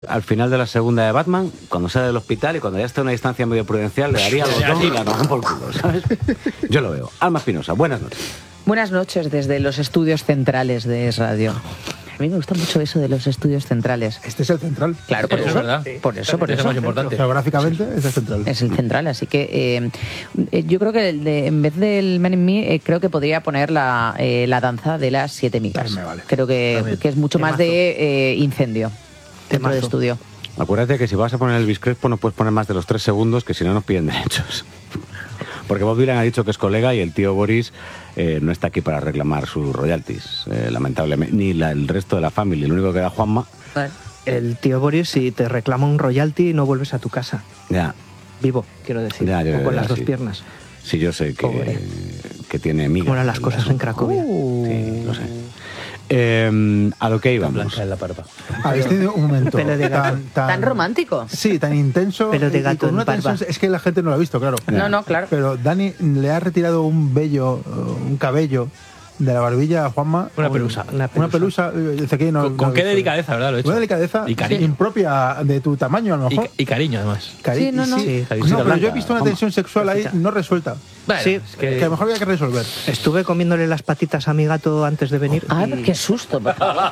Al final de la segunda de Batman, cuando sale del hospital y cuando ya está a una distancia medio prudencial, le daría al botón y la toman por culo, ¿sabes? Yo lo veo. Alma Espinosa, buenas noches. Buenas noches desde los estudios centrales de Es Radio. A mí me gusta mucho eso de los estudios centrales. Este es el central. Claro, por Eso eso. es verdad. Por eso. Es más importante. Geográficamente es el central. Es el central, así que yo creo que en vez del Man in Me, creo que podría poner la danza de las 7 migas. Me vale. Creo que es mucho más de incendio dentro del estudio. Acuérdate que si vas a poner el Crespo no puedes poner más de los 3 segundos, que si no nos piden derechos. Porque Bob Dylan ha dicho que es colega y el tío Boris no está aquí para reclamar sus royalties, lamentablemente. Ni el resto de la familia, lo único que da Juanma. El tío Boris, si te reclama un royalty, no vuelves a tu casa. Ya. Vivo, quiero decir. Ya, o con las dos sí. piernas. Sí, yo sé que tiene migas. ¿Cómo eran las cosas en Cracovia? Sí, lo sé. A lo que íbamos. Blanca en la barba. Habéis tenido un momento Pelo de gato. ¿Tan romántico? Sí, tan intenso. Pelo de y gato con en una tensión, barba. es que la gente no lo ha visto, claro. No, claro. Pero Dani le ha retirado un vello, un cabello de la barbilla a Juanma. Una pelusa. Una pelusa. Dice que no, Con no qué he visto. delicadeza, ¿verdad? Lo he hecho. Una delicadeza Y cariño. impropia de tu tamaño, a lo mejor. Y cariño, además. Cari- Sí, no. Sí, Cariñosita No, pero blanca. yo he visto una tensión sexual ahí no resuelta. Bueno, Sí, es Que a que... lo mejor había que resolver. Estuve comiéndole las patitas a mi gato antes de venir. Ay, y- qué susto, por favor.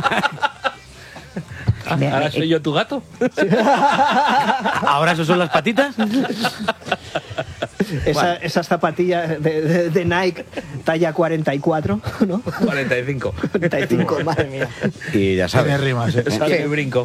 ¿Ahora soy yo tu gato? ¿Ahora eso son las patitas? Esas zapatillas de Nike, talla 44, ¿no? 45. 45, madre mía. Y ya Tiene sabes. rimas, ¿eh? Sale brinco.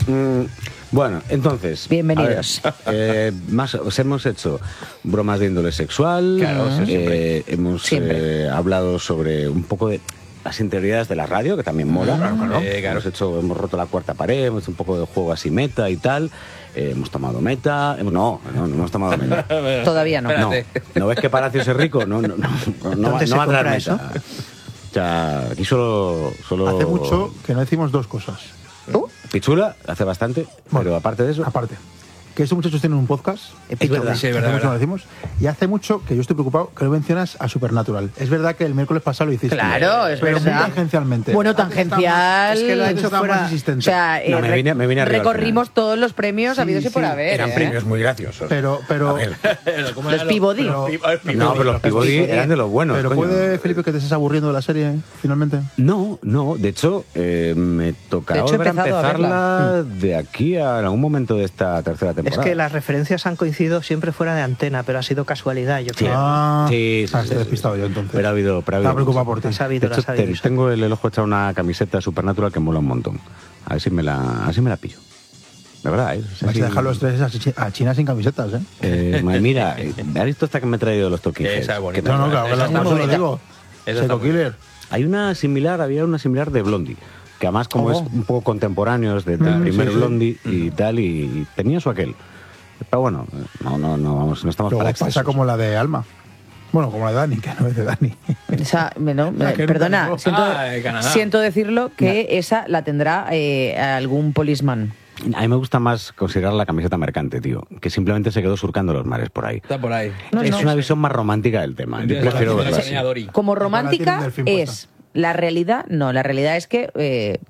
Bueno, entonces. Bienvenidos. a ver, os hemos hecho bromas de índole sexual. Claro, eso siempre. Hemos Siempre. hablado sobre un poco de las interioridades de la radio, que también mola. Claro. Hemos roto la cuarta pared, hemos hecho un poco de juego así meta y tal. Hemos tomado meta. No hemos tomado meta. Todavía no. No, ¿no ves que Palacios es rico? No ¿Dónde se va a traer compra meta. eso? O sea, aquí solo... Hace mucho que no decimos dos cosas. Pichula, hace bastante, pero aparte de eso... Aparte, que estos muchachos tienen un podcast. Épico, verdad, sí, es Hace verdad, mucho no lo verdad. decimos. Y hace mucho que yo estoy preocupado que no mencionas a Supernatural. Es verdad que el miércoles pasado lo hiciste. Claro, es pero muy verdad. tangencialmente. Bueno, Antes tangencial. estaba más- Es que lo ha antes hecho estaba más fuera- insistente. O sea, No, me vine arriba al recorrimos final. todos los premios Sí, habidos y por sí, haber. Eran premios muy graciosos. pero A ver. ¿Cómo Los era Peabody. No, pero los Peabody eran de los buenos. pero coño. puede, Felipe, que te estés aburriendo de la serie, finalmente. No, de hecho, me tocará De hecho, he volver a empezado a empezarla de aquí a algún momento de esta tercera Es temporada. que las referencias han coincidido siempre fuera de antena, pero ha sido casualidad, yo creo. Sí, estoy despistado yo entonces. Pero ha habido Estaba preocupado por ti. Has sabido, De lo hecho, has sabido. tengo el ojo echado una camiseta de Supernatural que mola un montón. A ver si me la pillo. De verdad, ¿eh? Vas a dejar los tres a China sin camisetas, ¿eh? Mira, ¿has visto esta que me he traído de los Talking Heads? Esa es bonita. No, claro, Esa que está por eso lo bonita. digo. Esa está Psycho bonita. Killer. Había una similar de Blondie, que además como es un poco contemporáneos del primer sí, sí. Blondie y tal, y tenía su aquel. Pero bueno, no estamos Luego para pasa excesos. como la de Alma. Bueno, como la de Dani, que no es de Dani. Esa, que perdona, nunca de Canadá. siento decirlo que esa la tendrá algún policeman. A mí me gusta más considerar la camiseta mercante, tío, que simplemente se quedó surcando los mares por ahí. Está por ahí. Es una visión más romántica del tema. Yo Tienes prefiero la verlo así. señora Dori. Como tiene un romántica delfín es la realidad, no, la realidad es que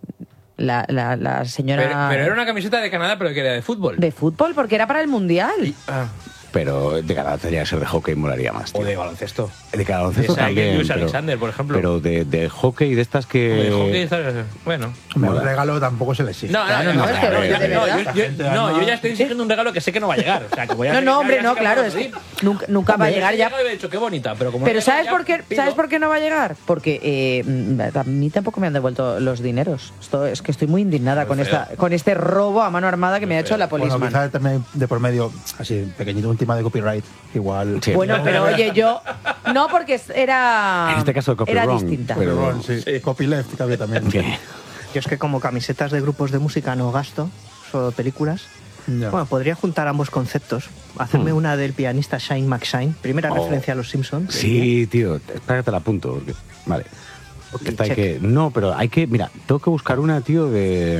la señora Pero era una camiseta de Canadá, pero que era de fútbol. de fútbol porque era para el mundial. Pero de Canadá tendría que ser de hockey, molaría más, tío. O de baloncesto. De cada baloncesto Esa también, Julius pero- Alexander, por ejemplo. Pero de hockey, de estas que... De hockey, bueno. Un Mola. regalo tampoco se le exige. No, no, es que yo- de verdad. yo ya estoy exigiendo un regalo que sé que no va a llegar. O sea, que voy a No, hombre, ya no, sé que claro, va a es que salir. nunca va a llegar ya. He dicho, qué bonita, pero como Pero no ¿sabes llega por qué? ya, pido. ¿Sabes por qué no va a llegar? Porque a mí tampoco me han devuelto los dineros. Es que estoy muy indignada con este robo a mano armada que me ha hecho la Bueno, policeman. quizás también de por medio, así, pequeñito, un tema de copyright. Igual. Sí. Bueno, pero oye, yo no porque era En este caso, copy era wrong, distinta. pero- Perdón, sí. Copyleft que había también. Que- Yo es que como camisetas de grupos de música no gasto, solo películas. Ya. Bueno, podría juntar ambos conceptos. Hacerme una del pianista Shine McShine, primera referencia a los Simpsons. Sí, tío, espera que te la apunto. Porque... Vale. Esta hay check. que... No, pero hay que... Mira, tengo que buscar una, tío,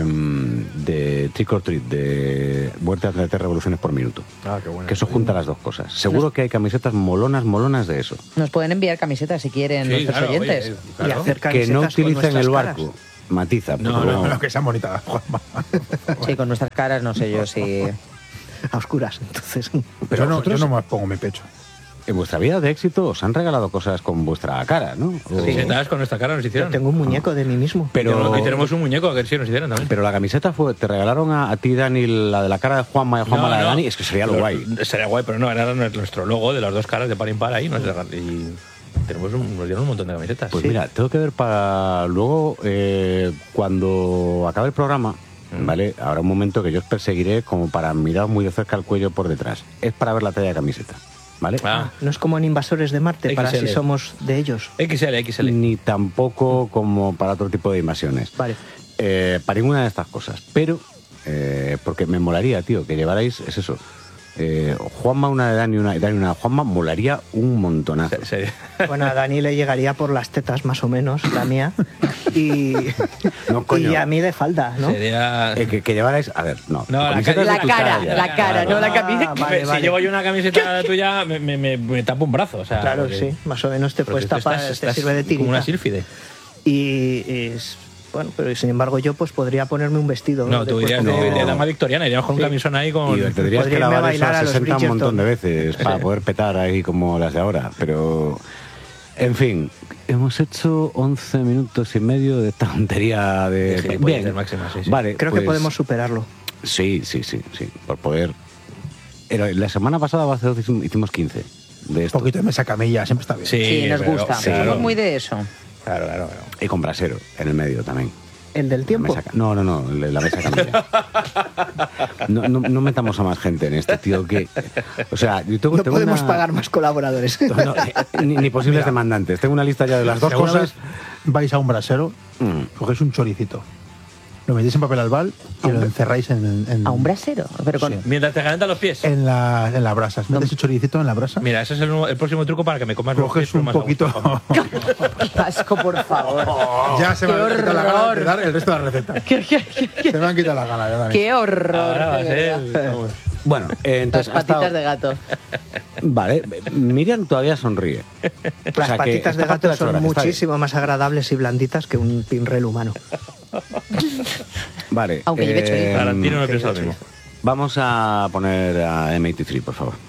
de Trick or Treat, de muerte a 30 revoluciones por minuto. Ah, qué bueno. Que eso junta las dos cosas. Seguro que hay camisetas molonas de eso. Nos pueden enviar camisetas si quieren Sí, nuestros claro, oyentes. oye, Y claro. hacer Que camisetas no con utilicen nuestras el caras. barco. matiza. No, pero- Lo que sea bonita, Juanma. Sí, con nuestras caras no sé yo si... A oscuras, entonces. Pero yo vosotros, no me pongo mi pecho. en vuestra vida de éxito os han regalado cosas con vuestra cara, ¿no? O- Camisetas con nuestra cara nos Yo hicieron. tengo un muñeco de mí mismo. Pero, Aquí tenemos un muñeco que sí nos hicieron también. pero la camiseta fue, te regalaron a ti, Dani, la de la cara de Juanma y Juanma la de Dani, es que sería lo guay. Sería guay, pero no, era nuestro logo de las dos caras de par impar ahí. Nos dieron un montón de camisetas. Pues Sí. mira, tengo que ver para luego, cuando acabe el programa, ¿vale? Habrá un momento que yo os perseguiré como para mirar muy de cerca el cuello por detrás. Es para ver la talla de camiseta, ¿vale? Ah, No es como en Invasores de Marte, para XL. si somos de ellos. XL. Ni tampoco como para otro tipo de invasiones. Vale. Para ninguna de estas cosas. Pero, porque me molaría, tío, que llevarais, es eso. Juanma una de Dani, una de Juanma, molaría un montonazo. Bueno, a Dani le llegaría por las tetas, más o menos, la mía. Y, No, coño. y a mí de falda, ¿no? Sería... Que llevarais, a ver, no. No, la camisetas ca- de La tu cara, talla. la cara, no la camiseta. vale, si llevo yo una camiseta tuya, me tapo un brazo. O sea, Claro, porque- sí, más o menos te porque puedes tú tapar, te sirve de tirita. como una sílfide. Y es, bueno, pero sin embargo yo pues podría ponerme un vestido. No, tú irías después de como- dama victoriana, iríamos con un camisón ahí con... Y tendrías Podría que irme a lavar eso bailar a a los 60 un montón de Bridgerton. veces para poder petar ahí como las de ahora. Pero, en fin, hemos hecho 11 minutos y medio de tontería De de... gilipolleces máximas, sí, sí. Vale, Creo pues, que podemos superarlo. Sí, por poder... La semana pasada o hace dos hicimos 15 de Un esto. poquito de mesa camilla, siempre está bien. Sí, nos pero- gusta. sí, Somos muy de eso. Claro. Y con brasero en el medio también. ¿El del tiempo? No, el de la mesa camilla. No metamos a más gente en este, tío. O sea, yo tengo No podemos una- pagar más colaboradores. No, ni posibles demandantes. Tengo una lista ya de las dos Alguna cosas. vez vais a un brasero, cogéis un choricito, lo metéis en papel albal y lo encerráis en A un brasero. Pero con... Sí. Mientras te calientan los pies. en las brasas. Metes el choricito en la brasa, Mira, ese es el próximo truco para que me comas los pies. coges un más a gusto. poquito... Qué asco, por favor. ya se me Qué han quitado la gana horror. de dar el resto de la receta. Se me han quitado la gana de dar. Qué horror. Ahora va a de ser... verdad. vamos. Bueno, Las entonces. patitas hasta- de gato. Vale, Miriam todavía sonríe. O Las sea que patitas de esta parte gato la son chocolate, está bien. muchísimo más agradables y blanditas que un pinrel humano. Vale. Aunque lleve chorizo. Tarantino no piensa lo mismo. Vamos a poner a M83, por favor.